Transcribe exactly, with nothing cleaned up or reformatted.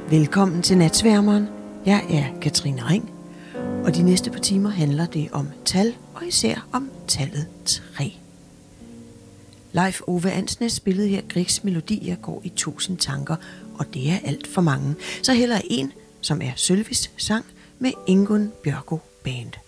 Velkommen til Natsværmeren. Jeg er Katrine Ring, og de næste par timer handler det om tal, og især om tallet tre. Leif Ove Andsnes spillede her Griegs melodi, jeg går i tusind tanker, og det er alt for mange. Så heller en, som er Sølvis sang med Ingunn Bjørgo Band.